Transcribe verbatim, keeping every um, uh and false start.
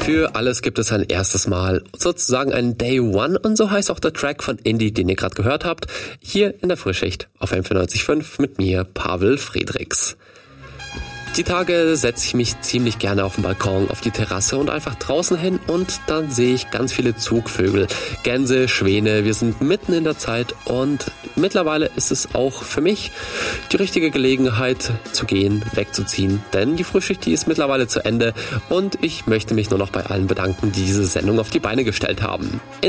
Für alles gibt es ein erstes Mal, sozusagen ein Day One, und so heißt auch der Track von Indie, den ihr gerade gehört habt, hier in der Frühschicht auf M vierundneunzig Komma fünf mit mir, Pavel Friedrichs. Die Tage setze ich mich ziemlich gerne auf den Balkon, auf die Terrasse und einfach draußen hin, und dann sehe ich ganz viele Zugvögel, Gänse, Schwäne. Wir sind mitten in der Zeit und mittlerweile ist es auch für mich die richtige Gelegenheit zu gehen, wegzuziehen, denn die Frühschicht, die ist mittlerweile zu Ende und ich möchte mich nur noch bei allen bedanken, die diese Sendung auf die Beine gestellt haben.